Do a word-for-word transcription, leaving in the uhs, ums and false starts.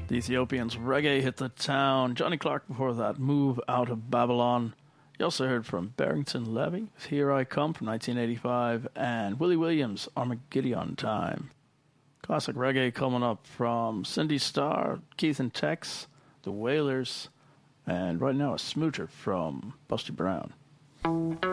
The Ethiopians' Reggae Hit the Town. Johnny Clark before that, Move Out of Babylon. You also heard from Barrington Levy, Here I Come from nineteen eighty-five, and Willie Williams, Armageddon Time. Classic reggae coming up from Cindy Starr, Keith and Tex, The Wailers, and right now a smoocher from Busty Brown.